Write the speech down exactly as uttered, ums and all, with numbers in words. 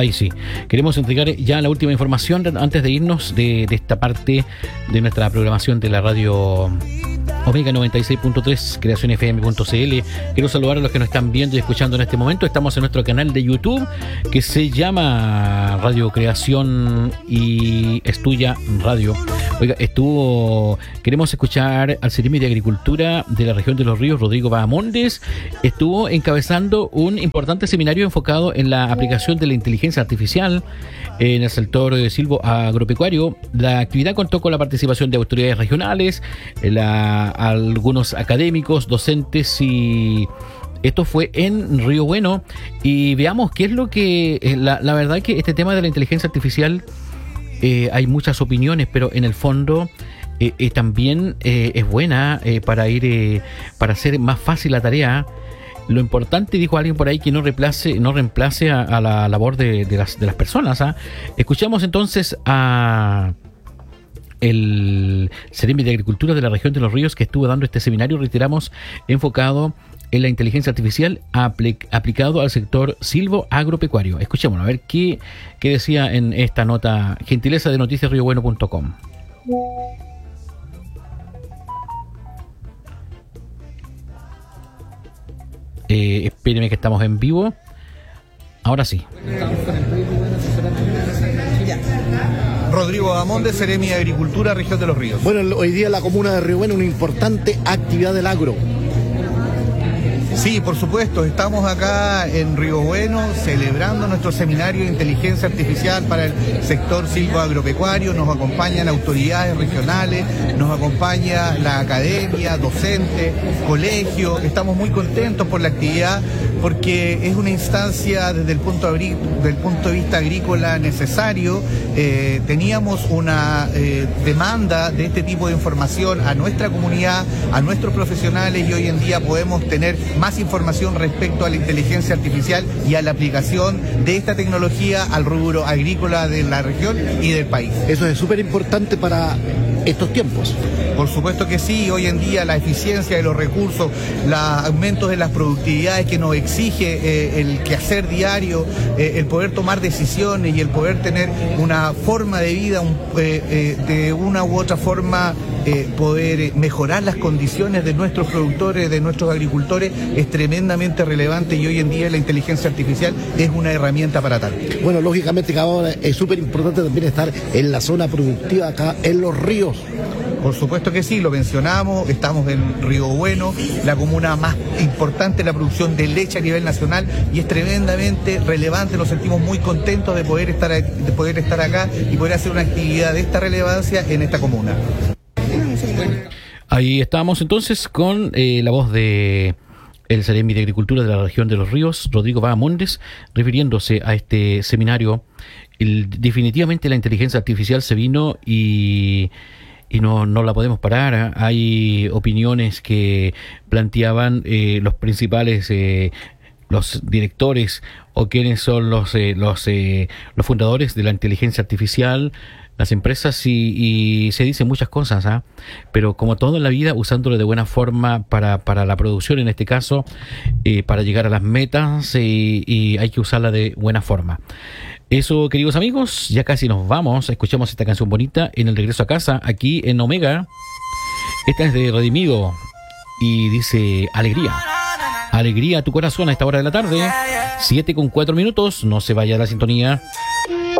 Ahí sí. Queremos entregar ya la última información antes de irnos de, de esta parte de nuestra programación de la radio Omega noventa y seis punto tres, creación f m punto c l. Quiero saludar a los que nos están viendo y escuchando en este momento. Estamos en nuestro canal de YouTube que se llama Radio Creación y Estuya Radio. Oiga, estuvo... Queremos escuchar al Ceremi de Agricultura de la región de Los Ríos, Rodrigo Bahamondes. Estuvo encabezando un importante seminario enfocado en la aplicación de la inteligencia artificial en el sector de silvo agropecuario. La actividad contó con la participación de autoridades regionales, la, algunos académicos, docentes, y esto fue en Río Bueno. Y veamos qué es lo que... La, la verdad que este tema de la inteligencia artificial, eh, hay muchas opiniones, pero en el fondo eh, eh, también eh, es buena eh, para ir eh, para hacer más fácil la tarea. Lo importante, dijo alguien por ahí, que no reemplace, no reemplace a, a la labor de, de, las, de las personas. ¿ah? Escuchamos entonces a el Ceremi de Agricultura de la región de Los Ríos, que estuvo dando este seminario, reiteramos, enfocado en la inteligencia artificial apl- aplicado al sector silvo agropecuario. Escuchémoslo, a ver qué, qué decía en esta nota, gentileza de noticias río bueno punto com. Eh, espéreme que estamos en vivo. Ahora sí. Rodrigo Bahamondes, Ceremi de Agricultura, región de Los Ríos. Bueno, hoy día en la comuna de Río Bueno una importante actividad del agro. Sí, por supuesto, estamos acá en Río Bueno celebrando nuestro seminario de inteligencia artificial para el sector silvoagropecuario. Nos acompañan autoridades regionales, nos acompaña la academia, docentes, colegios. Estamos muy contentos por la actividad porque es una instancia desde el punto de, del punto de vista agrícola necesario. Eh, teníamos una eh, demanda de este tipo de información a nuestra comunidad, a nuestros profesionales, y hoy en día podemos tener más información respecto a la inteligencia artificial y a la aplicación de esta tecnología al rubro agrícola de la región y del país. Eso es súper importante para estos tiempos. Por supuesto que sí, hoy en día la eficiencia de los recursos, los aumentos de las productividades que nos exige eh, el quehacer diario, eh, el poder tomar decisiones y el poder tener una forma de vida, un, eh, eh, de una u otra forma eh, poder mejorar las condiciones de nuestros productores, de nuestros agricultores, es tremendamente relevante, y hoy en día la inteligencia artificial es una herramienta para tal. Bueno, lógicamente que ahora es súper importante también estar en la zona productiva acá en Los Ríos. Por supuesto que sí, lo mencionamos, estamos en Río Bueno, la comuna más importante de la producción de leche a nivel nacional, y es tremendamente relevante. Nos sentimos muy contentos de poder estar, de poder estar acá y poder hacer una actividad de esta relevancia en esta comuna. Ahí estamos entonces con eh, la voz de el Ceremi de Agricultura de la región de Los Ríos, Rodrigo Bahamondes, refiriéndose a este seminario. El, definitivamente la inteligencia artificial se vino y... y no, no la podemos parar. Hay opiniones que planteaban eh, los principales, eh, los directores o quienes son los eh, los eh, los fundadores de la inteligencia artificial, las empresas, y, y se dicen muchas cosas, ¿ah? Pero como todo en la vida, usándolo de buena forma para, para la producción, en este caso, eh, para llegar a las metas, y, y hay que usarla de buena forma. Eso, queridos amigos, ya casi nos vamos. Escuchamos esta canción bonita en el regreso a casa, aquí en Omega. Esta es de Redimido y dice alegría. Alegría a tu corazón a esta hora de la tarde. siete con cuatro minutos, no se vaya de la sintonía.